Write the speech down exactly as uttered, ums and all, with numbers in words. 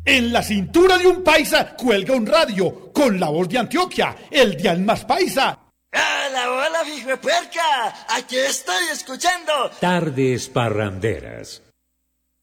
En la cintura de un paisa cuelga un radio con la voz de Antioquia, el dial más paisa. ¡Hola, hola, hijo de puerca! Aquí estoy escuchando Tardes Parranderas.